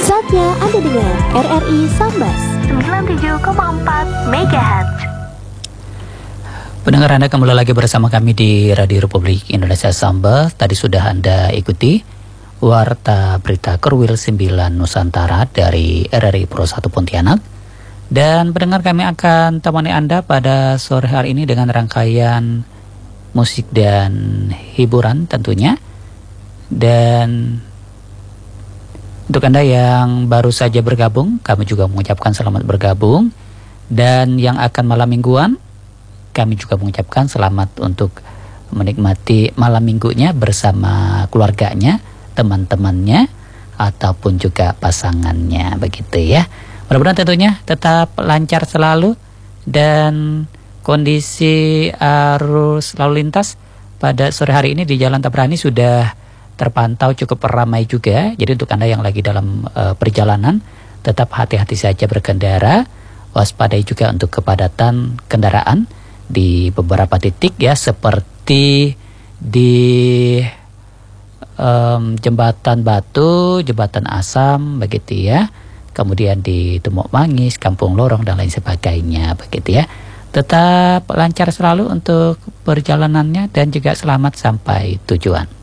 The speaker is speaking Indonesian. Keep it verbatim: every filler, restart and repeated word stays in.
Saatnya Anda dengar R R I Sambas sembilan puluh tujuh koma empat megahertz. Pendengar, Anda kembali lagi bersama kami di Radio Republik Indonesia Sambas. Tadi sudah Anda ikuti Warta Berita Kerwil sembilan Nusantara dari R R I Pro satu Pontianak. Dan pendengar, kami akan temani Anda pada sore hari ini dengan rangkaian musik dan hiburan tentunya. Dan untuk Anda yang baru saja bergabung, kami juga mengucapkan selamat bergabung. Dan yang akan malam mingguan, kami juga mengucapkan selamat untuk menikmati malam minggunya bersama keluarganya, teman-temannya, ataupun juga pasangannya, begitu ya. Mudah-mudahan tentunya tetap lancar selalu dan kondisi arus lalu lintas pada sore hari ini di Jalan Tabrani sudah terpantau cukup ramai juga. Jadi untuk Anda yang lagi dalam uh, perjalanan, tetap hati-hati saja berkendara, waspadai juga untuk kepadatan kendaraan di beberapa titik ya, seperti di um, Jembatan Batu, Jembatan Asam, begitu ya. Kemudian di Tumuk Mangis, Kampung Lorong, dan lain sebagainya, begitu ya. Tetap lancar selalu untuk perjalanannya dan juga selamat sampai tujuan.